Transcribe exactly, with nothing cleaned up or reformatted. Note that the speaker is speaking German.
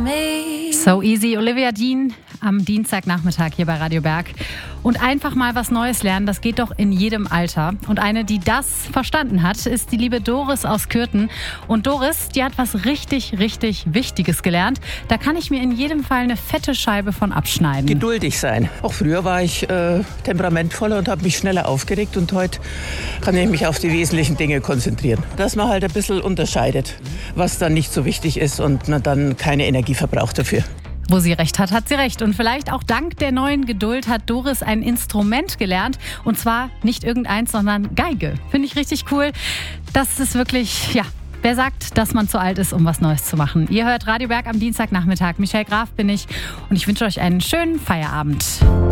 So Easy, Olivia Dean am Dienstagnachmittag hier bei Radio Berg. Und einfach mal was Neues lernen, das geht doch in jedem Alter. Und eine, die das verstanden hat, ist die liebe Doris aus Kürten. Und Doris, die hat was richtig, richtig Wichtiges gelernt. Da kann ich mir in jedem Fall eine fette Scheibe von abschneiden. Geduldig sein. Auch früher war ich äh, temperamentvoller und habe mich schneller aufgeregt. Und heute kann ich mich auf die wesentlichen Dinge konzentrieren. Dass man halt ein bisschen unterscheidet, was dann nicht so wichtig ist und man dann keine Energie verbraucht dafür. Wo sie recht hat, hat sie recht. Und vielleicht auch dank der neuen Geduld hat Doris ein Instrument gelernt. Und zwar nicht irgendeins, sondern Geige. Finde ich richtig cool. Das ist wirklich, ja, wer sagt, dass man zu alt ist, um was Neues zu machen? Ihr hört Radio Berg am Dienstagnachmittag. Michelle Graf bin ich und ich wünsche euch einen schönen Feierabend.